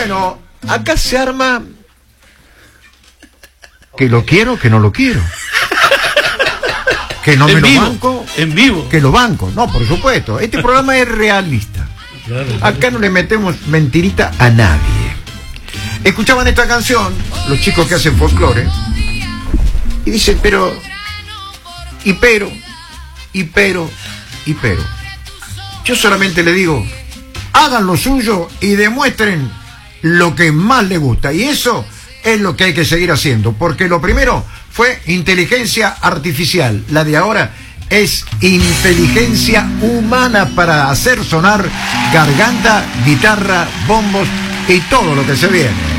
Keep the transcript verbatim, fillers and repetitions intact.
Bueno, acá se arma que lo quiero, que no lo quiero. Que no me lo banco. En vivo. Que lo banco. No, por supuesto. Este programa es realista. Claro, acá claro. no le metemos mentirita a nadie. Escuchaban esta canción, los chicos que hacen folclore, y dicen, pero, y pero, y pero, y pero. Yo solamente le digo, hagan lo suyo y demuestren lo que más les gusta. Y eso es lo que hay que seguir haciendo, porque lo primero fue inteligencia artificial. La de ahora es inteligencia humana para hacer sonar garganta, guitarra, bombos y todo lo que se viene.